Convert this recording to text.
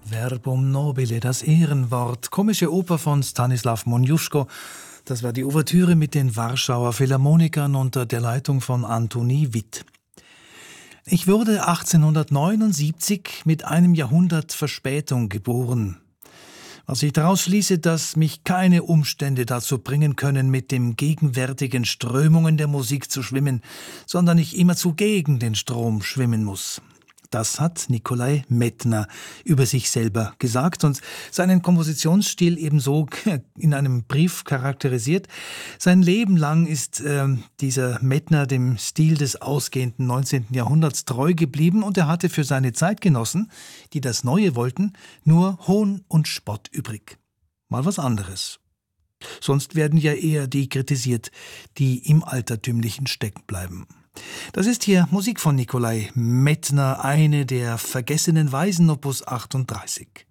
Verbum nobile, das Ehrenwort. Komische Oper von Stanislaw Moniuszko. Das war die Ouvertüre mit den Warschauer Philharmonikern unter der Leitung von Antoni Witt. Ich wurde 1879 mit einem Jahrhundert Verspätung geboren. Was ich daraus schließe, dass mich keine Umstände dazu bringen können, mit den gegenwärtigen Strömungen der Musik zu schwimmen, sondern ich immerzu gegen den Strom schwimmen muss. Das hat Nikolai Medtner über sich selber gesagt und seinen Kompositionsstil ebenso in einem Brief charakterisiert. Sein Leben lang ist dieser Medtner dem Stil des ausgehenden 19. Jahrhunderts treu geblieben und er hatte für seine Zeitgenossen, die das Neue wollten, nur Hohn und Spott übrig. Mal was anderes. Sonst werden ja eher die kritisiert, die im Altertümlichen stecken bleiben. Das ist hier Musik von Nikolai Medtner, eine der vergessenen Weisen, Opus 38.